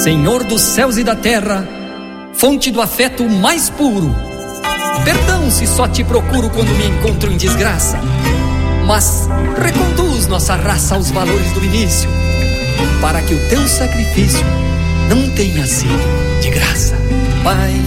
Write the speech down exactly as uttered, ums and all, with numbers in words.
Senhor dos céus e da terra, fonte do afeto mais puro, perdão se só te procuro quando me encontro em desgraça, mas reconduz nossa raça aos valores do início, para que o teu sacrifício não tenha sido de graça. Pai